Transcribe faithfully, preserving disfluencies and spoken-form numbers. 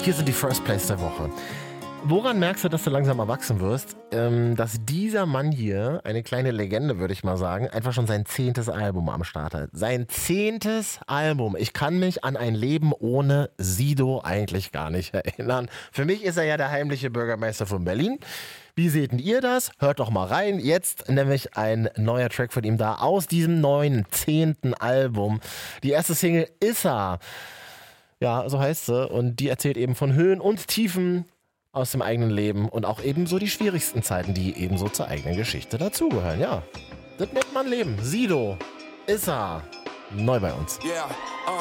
Hier sind die First Plays der Woche. Woran merkst du, dass du langsam erwachsen wirst? Ähm, dass dieser Mann hier, eine kleine Legende, würde ich mal sagen, einfach schon sein zehntes Album am Start hat. Sein zehntes Album. Ich kann mich an ein Leben ohne Sido eigentlich gar nicht erinnern. Für mich ist er ja der heimliche Bürgermeister von Berlin. Wie seht denn ihr das? Hört doch mal rein. Jetzt nämlich ein neuer Track von ihm da aus diesem neuen zehnten Album. Die erste Single Issa. Ja, so heißt sie. Und die erzählt eben von Höhen und Tiefen aus dem eigenen Leben und auch ebenso die schwierigsten Zeiten, die ebenso zur eigenen Geschichte dazugehören. Ja, das nennt man Leben. Sido, Issa, neu bei uns. Yeah.